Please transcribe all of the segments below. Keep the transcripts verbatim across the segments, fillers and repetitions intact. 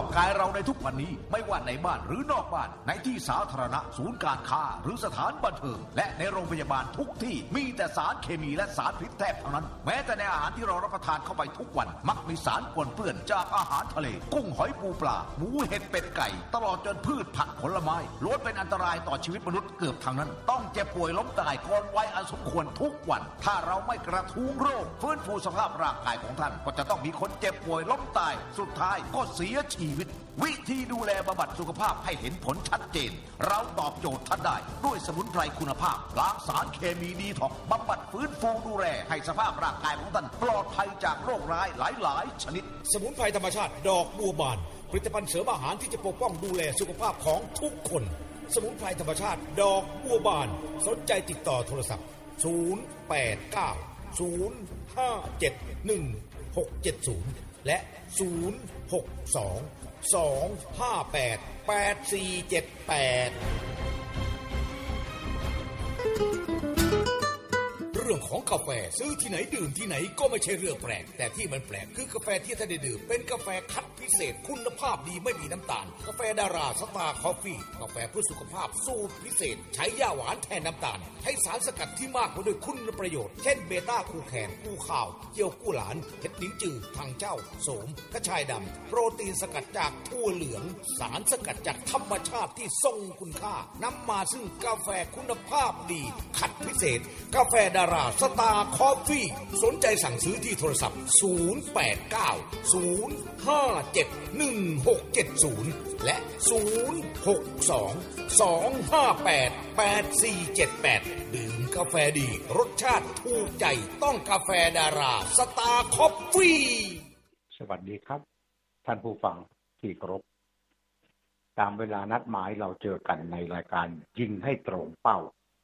อบกายเราในทุกวันนี้ไม่ว่าในบ้านหรือนอกบ้านในที่สาธารณะศูนย์การค้าหรือสถานบันเทิงและในโรงพยาบาลทุกที่มีแต่สารเคมีและสารพิษแทบทั้งนั้นแม้แต่ในอาหารที่เรารับประทานเข้าไปทุกวันมักมีสารปนเปื้อนจากอาหารทะเลกุ้งหอยปูปลาหมูเห็ดเป็ดไก่ตลอดจนพืชผักผลไม้ล้วนเป็นอันตรายต่อชีวิตมนุษย์เกือบทั้งนั้นต้องเจ็บป่วยล้มตายก่อนวัยอันสมควรทุกวันถ้าเราไม่กระทุ้งโรคฟื้นฟูสภาพร่างกายของท่านก็จะต้องมีคนเจ็บป่วยล้มตายสุดท้ายก็เสียชีวิตวิธีดูแลบำบัดสุขภาพให้เห็นผลชัดเจนเราตอบโจทย์ท่านได้ด้วยสมุนไพรคุณภาพล้างสารเคมีดีท็อกบำบัดฟื้นฟูดูแลให้สภาพร่างกายของท่านปลอดภัยจากโรคร้ายหลายๆชนิดสมุนไพรธรรมชาติดอกบัวบานผลิตภัณฑ์เสริมอาหารที่จะปกป้องดูแลสุขภาพของทุกคนสมุนไพรธรรมชาติดอกบัวบานสนใจติดต่อโทรศัพท์ศูนย์ แปด เก้า ศูนย์ ห้า เจ็ด หนึ่ง หก เจ็ด ศูนย์และศูนย์ หก สอง สอง ห้า แปด แปด สี่ เจ็ด แปดเรื่องของกาแฟซื้อที่ไหนดื่มที่ไหนก็ไม่ใช่เรื่องแปลกแต่ที่มันแปลกคือกาแฟที่ท่านได้ดื่มเป็นกาแฟคัดพิเศษคุณภาพดีไม่มีน้ำตาลกาแฟดาราสตาร์คอฟฟี่กาแฟเพื่อสุขภาพสูตรพิเศษใช้ย่าหวานแทนน้ำตาลใช้สารสกัดที่มากกว่าด้วยคุณประโยชน์เช่นเบต้าคูแคนกูข่าวเกี่ยวกู้หลานเห็ดลิ้นจือทางเจ้าโสมกระชายดำโปรตีนสกัดจากถั่วเหลืองสารสกัดจากธรรมชาติที่ทรงคุณค่านำมาซึ่งกาแฟคุณภาพดีคัดพิเศษกาแฟดาราสตาร์คอฟฟี่สนใจสั่งซื้อที่โทรศัพท์ศูนย์ แปด เก้า ศูนย์ ห้า เจ็ด หนึ่ง หก เจ็ด ศูนย์และศูนย์ หก สอง สอง ห้า แปด แปด สี่ เจ็ด แปดดื่มกาแฟดีรสชาติถูกใจต้องกาแฟดาราสตาร์คอฟฟี่สวัสดีครับท่านผู้ฟังที่เคารพตามเวลานัดหมายเราเจอกันในรายการยิงให้ตรงเป้า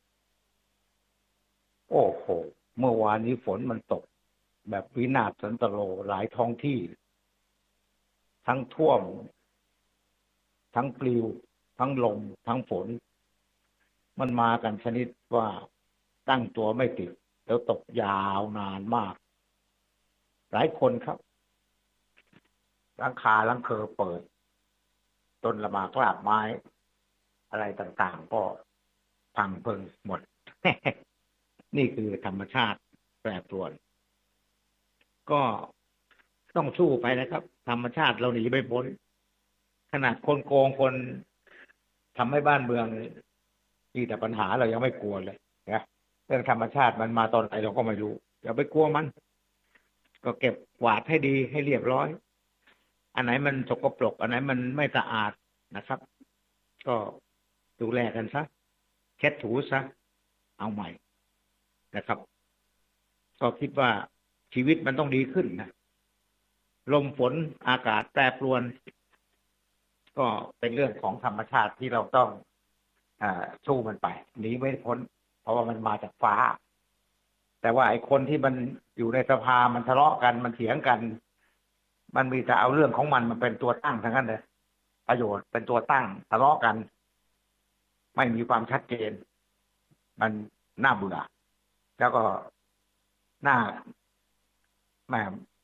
โอ้โหเมื่อวานนี้ฝนมันตกแบบวินาศสันตโลหลายท้องที่ทั้งท่วมทั้งปลิวทั้งลมทั้งฝนมันมากันชนิดว่าตั้งตัวไม่ติดแล้วตกยาวนานมากหลายคนครับหลังคาหลังเคอเปิดต้นละหมากรากไม้อะไรต่างๆก็พังเพิงหมด นี่คือธรรมชาติแปรปรวนก็ต้องสู้ไปนะครับธรรมชาติเราหนีไม่พ้นขนาดคนโกงคนทำให้บ้านเมืองมีแต่ปัญหาเรายังไม่กลัวเลยนะเรื่องธรรมชาติมันมาตอนไหนเราก็ไม่รู้อย่าไปกลัวมันก็เก็บกวาดให้ดีให้เรียบร้อยอันไหนมันสกปรกอันไหนมันไม่สะอาดนะครับก็ดูแลกันซะเช็ดถูซะเอาใหม่นะครับก็คิดว่าชีวิตมันต้องดีขึ้นนะลมฝนอากาศแปรปรวนก็เป็นเรื่องของธรรมชาติที่เราต้องอ่าสู้มันไปหนีไม่พ้นเพราะว่ามันมาจากฟ้าแต่ว่าไอ้คนที่มันอยู่ในสภามันทะเลาะกันมันเถียงกันมันมีแต่เอาเรื่องของมันมันเป็นตัวตั้งทั้งนั้นเลยประโยชน์เป็นตัวตั้งทะเลาะกันไม่มีความชัดเจนมันน่าเบื่อแล้วก็น่าแหม